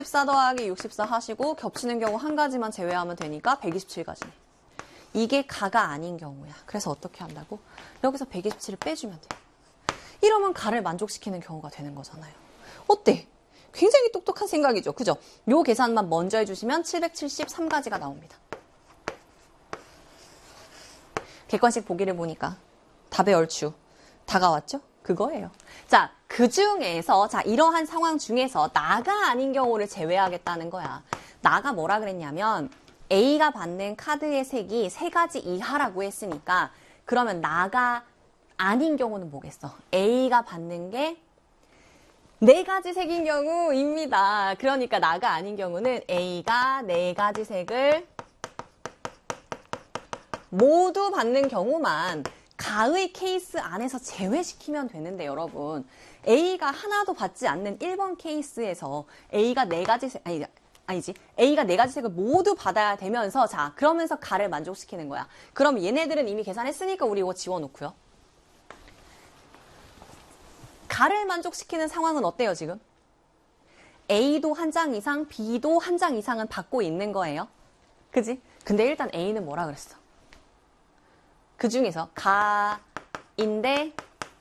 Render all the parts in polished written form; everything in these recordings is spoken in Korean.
64 더하기 64 하시고 겹치는 경우 한 가지만 제외하면 되니까 127가지네. 이게 가가 아닌 경우야. 그래서 어떻게 한다고? 여기서 127을 빼주면 돼. 이러면 가를 만족시키는 경우가 되는 거잖아요. 어때? 굉장히 똑똑한 생각이죠. 그죠? 요 계산만 먼저 해주시면 773가지가 나옵니다. 객관식 보기를 보니까 답의 얼추 다가왔죠? 그거예요. 자, 그 중에서, 자, 이러한 상황 중에서 나가 아닌 경우를 제외하겠다는 거야. 나가 뭐라 그랬냐면, A가 받는 카드의 색이 3가지 이하라고 했으니까, 그러면 나가 아닌 경우는 뭐겠어? A가 받는 게 4가지 색인 경우입니다. 그러니까 나가 아닌 경우는 A가 4가지 색을 모두 받는 경우만 가의 케이스 안에서 제외시키면 되는데 여러분 A가 하나도 받지 않는 1번 케이스에서 A가 4가지 색, 아니지 A가 4가지 색을 모두 받아야 되면서 자 그러면서 가를 만족시키는 거야. 그럼 얘네들은 이미 계산했으니까 우리 이거 지워놓고요. 가를 만족시키는 상황은 어때요 지금? A도 한 장 이상, B도 한 장 이상은 받고 있는 거예요. 그지? 근데 일단 A는 뭐라 그랬어? 그 중에서 가인데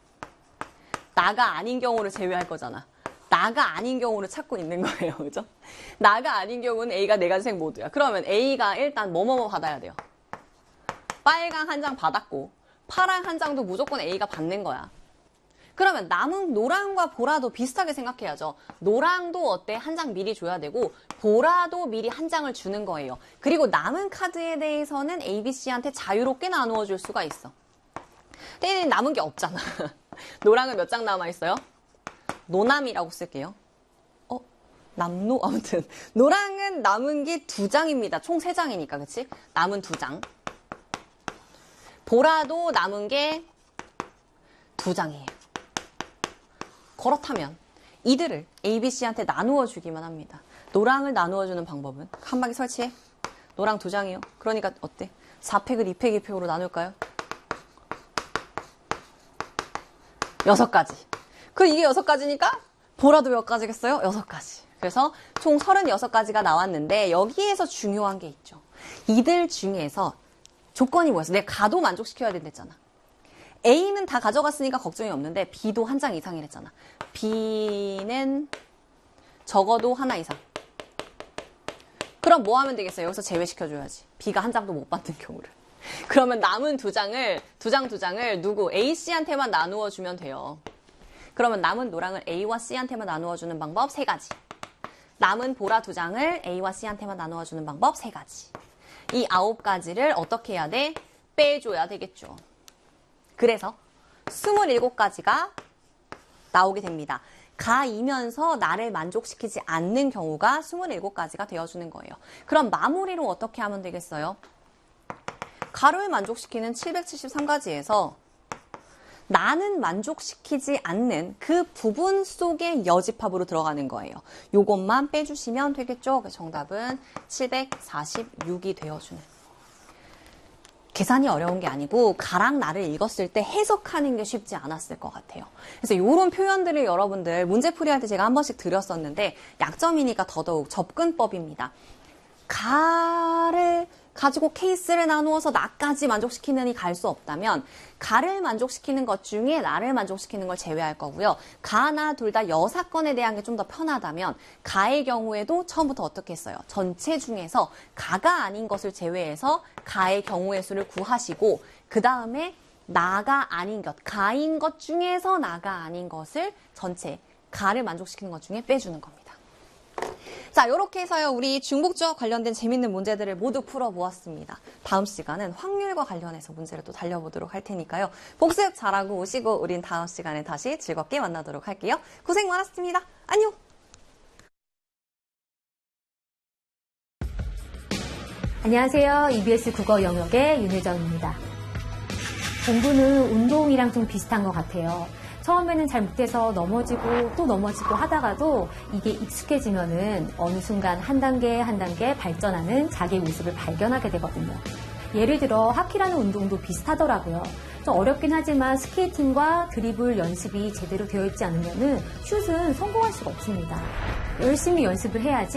나가 아닌 경우를 제외할 거잖아. 나가 아닌 경우를 찾고 있는 거예요. 그죠? 나가 아닌 경우는 A가 4가지 색 모두야. 그러면 A가 일단 뭐뭐뭐 받아야 돼요. 빨강 한 장 받았고 파랑 한 장도 무조건 A가 받는 거야. 그러면 남은 노랑과 보라도 비슷하게 생각해야죠. 노랑도 어때? 한 장 미리 줘야 되고 보라도 미리 한 장을 주는 거예요. 그리고 남은 카드에 대해서는 A, B, C한테 자유롭게 나누어 줄 수가 있어. 근데 남은 게 없잖아. 노랑은 몇 장 남아있어요? 노남이라고 쓸게요. 남노? 아무튼 노랑은 남은 게 2장입니다. 총 3장이니까 그치? 남은 2장. 보라도 남은 게 2장이에요. 그렇다면 이들을 A, B, C한테 나누어 주기만 합니다. 노랑을 나누어 주는 방법은 칸막이 설치해. 노랑 2장이요. 그러니까 어때? 4팩을 2팩, 2팩으로 나눌까요? 6가지. 이게 6가지니까 보라도 몇 가지겠어요? 6가지. 그래서 총 36가지가 나왔는데 여기에서 중요한 게 있죠. 이들 중에서 조건이 뭐였어? 내가 가도 만족시켜야 된댔잖아. A는 다 가져갔으니까 걱정이 없는데 B도 한 장 이상이랬잖아. B는 적어도 하나 이상. 그럼 뭐 하면 되겠어요? 여기서 제외시켜줘야지. B가 한 장도 못 받는 경우를. 그러면 남은 2장을 누구? A, C한테만 나누어 주면 돼요. 그러면 남은 노랑을 A와 C한테만 나누어 주는 방법 3가지. 남은 보라 2장을 A와 C한테만 나누어 주는 방법 3가지. 이 9가지를 어떻게 해야 돼? 빼줘야 되겠죠. 그래서 27가지가 나오게 됩니다. 가이면서 나를 만족시키지 않는 경우가 27가지가 되어주는 거예요. 그럼 마무리로 어떻게 하면 되겠어요? 가를 만족시키는 773가지에서 나는 만족시키지 않는 그 부분 속의 여집합으로 들어가는 거예요. 요것만 빼주시면 되겠죠? 정답은 746이 되어주는. 계산이 어려운 게 아니고 가랑 나를 읽었을 때 해석하는 게 쉽지 않았을 것 같아요. 그래서 이런 표현들을 여러분들 문제풀이할 때 제가 한 번씩 드렸었는데 약점이니까 더더욱 접근법입니다. 가를 가지고 케이스를 나누어서 나까지 만족시키느니 갈 수 없다면 가를 만족시키는 것 중에 나를 만족시키는 걸 제외할 거고요. 가, 나 둘 다 여사건에 대한 게 좀 더 편하다면 가의 경우에도 처음부터 어떻게 했어요? 전체 중에서 가가 아닌 것을 제외해서 가의 경우의 수를 구하시고 그 다음에 나가 아닌 것, 가인 것 중에서 나가 아닌 것을 전체 가를 만족시키는 것 중에 빼주는 겁니다. 자, 이렇게 해서요, 우리 중복주어 관련된 재밌는 문제들을 모두 풀어보았습니다. 다음 시간은 확률과 관련해서 문제를 또 달려보도록 할 테니까요. 복습 잘하고 오시고, 우린 다음 시간에 다시 즐겁게 만나도록 할게요. 고생 많았습니다. 안녕! 안녕하세요. EBS 국어 영역의 윤혜정입니다. 공부는 운동이랑 좀 비슷한 것 같아요. 처음에는 잘 못해서 넘어지고 또 넘어지고 하다가도 이게 익숙해지면은 어느 순간 한 단계 한 단계 발전하는 자기의 모습을 발견하게 되거든요. 예를 들어 하키라는 운동도 비슷하더라고요. 좀 어렵긴 하지만 스케이팅과 드리블 연습이 제대로 되어 있지 않으면은 슛은 성공할 수가 없습니다. 열심히 연습을 해야지